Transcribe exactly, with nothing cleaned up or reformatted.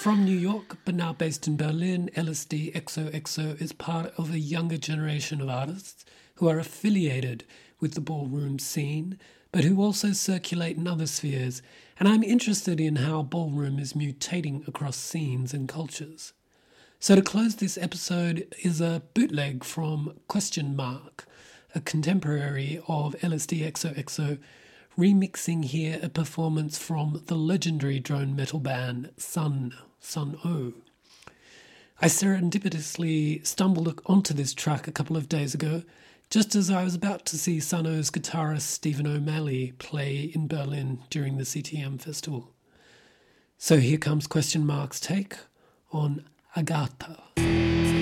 From New York, but now based in Berlin, L S D X O X O is part of a younger generation of artists who are affiliated with the ballroom scene, but who also circulate in other spheres, and I'm interested in how ballroom is mutating across scenes and cultures. So to close this episode is a bootleg from Question Mark, a contemporary of L S D X O X O, remixing here a performance from the legendary drone metal band Sun, Sun O. I serendipitously stumbled onto this track a couple of days ago, just as I was about to see Sun O's guitarist Stephen O'Malley play in Berlin during the C T M festival. So here comes Question Mark's take on Agatha.